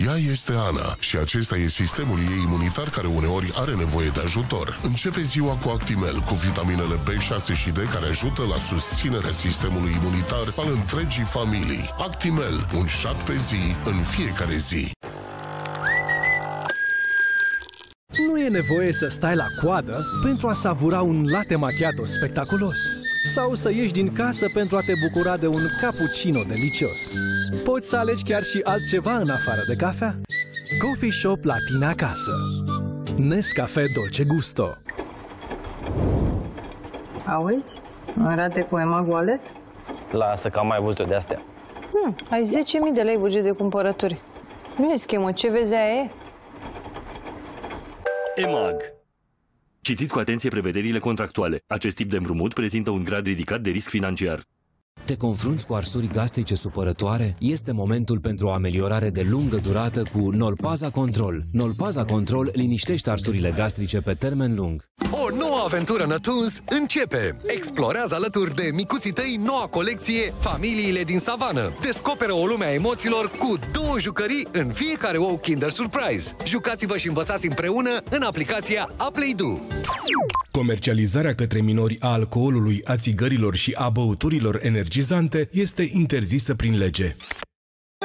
Ea este Ana și acesta e sistemul ei imunitar care uneori are nevoie de ajutor. Începe ziua cu Actimel, cu vitaminele B6 și D care ajută la susținerea sistemului imunitar al întregii familii. Actimel, un șat pe zi, în fiecare zi. Nu e nevoie să stai la coadă pentru a savura un latte macchiato spectaculos sau să ieși din casă pentru a te bucura de un cappuccino delicios. Poți să alegi chiar și altceva în afară de cafea. Coffee Shop la tine acasă. Nescafé Dolce Gusto. Auzi? Arate cu EMAG Wallet? Lasă că am mai văzut-o de-astea. Ai 10.000 de lei buget de cumpărături. Nu e schemă, ce vezi aia e? EMAG. Citiți cu atenție prevederile contractuale. Acest tip de împrumut prezintă un grad ridicat de risc financiar. Te confrunți cu arsuri gastrice supărătoare? Este momentul pentru o ameliorare de lungă durată cu Nolpaza Control. Nolpaza Control liniștește arsurile gastrice pe termen lung. O nouă aventură Nătuns începe! Explorează alături de micuții tăi noua colecție Familiile din Savană. Descoperă o lume a emoțiilor cu 2 jucării în fiecare ou Kinder Surprise. Jucați-vă și învățați împreună în aplicația Aplaydu. Comercializarea către minori a alcoolului, a țigărilor și a băuturilor energizante este interzisă prin lege.